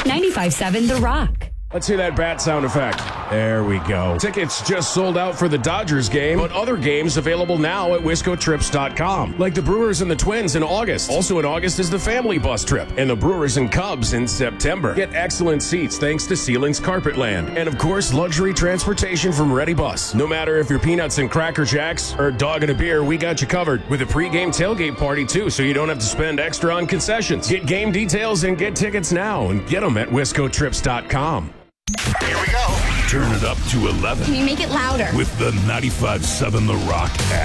95.7 The Rock. Let's hear that bat sound effect. There we go. Tickets just sold out for the Dodgers game, but other games available now at WiscoTrips.com. Like the Brewers and the Twins in August. Also in August is the family bus trip. And the Brewers and Cubs in September. Get excellent seats thanks to Ceilings Carpetland. And of course, luxury transportation from Ready Bus. No matter if you're peanuts and Cracker Jacks or a dog and a beer, we got you covered. With a pregame tailgate party too, so you don't have to spend extra on concessions. Get game details and get tickets now. And get them at WiscoTrips.com. Here we go. Turn it up to 11. Can you make it louder? With the 95.7 The Rock app.